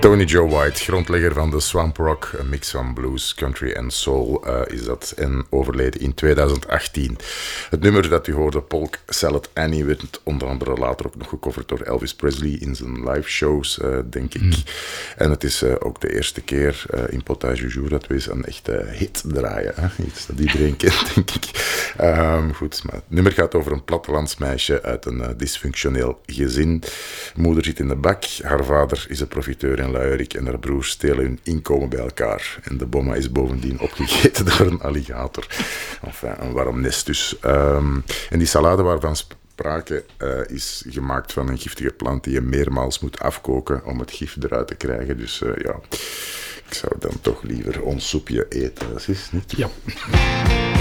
Tony Joe White, grondlegger van de Swamp Rock, een mix van blues, country en soul is dat, en overleden in 2018. Het nummer dat u hoorde, Polk Salad Annie, werd onder andere later ook nog gecoverd door Elvis Presley in zijn live shows, denk ik. En het is ook de eerste keer in Potage du Jour dat we eens een echte hit draaien. Hè? Iets dat iedereen kent, denk ik. Goed, maar het nummer gaat over een plattelandsmeisje uit een dysfunctioneel gezin. Moeder zit in de bak, haar vader is een profiteur en luierik en haar broers stelen hun inkomen bij elkaar. En de bomma is bovendien opgegeten door een alligator. Enfin, een warm nest dus. En die salade waarvan sprake is gemaakt van een giftige plant die je meermaals moet afkoken om het gif eruit te krijgen. Dus ja, ik zou dan toch liever ons soepje eten. Dat is niet. Ja.